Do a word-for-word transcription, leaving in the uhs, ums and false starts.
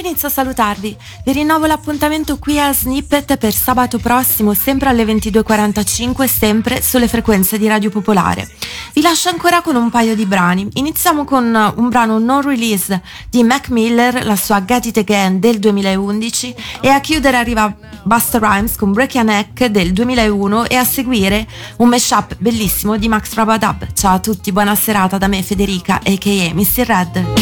inizio a salutarvi. Vi rinnovo l'appuntamento qui a Snippet per sabato prossimo, sempre alle ventidue e quarantacinque, sempre sulle frequenze di Radio Popolare. Vi lascio ancora con un paio di brani. Iniziamo con un brano non release di Mac Miller, la sua Get It Again del duemilaundici, e a chiudere arriva Busta Rhymes con Break Your Neck del duemilauno, e a seguire un mashup bellissimo di Max Rabadab. Ciao a tutti, buona serata da me Federica aka mister Red.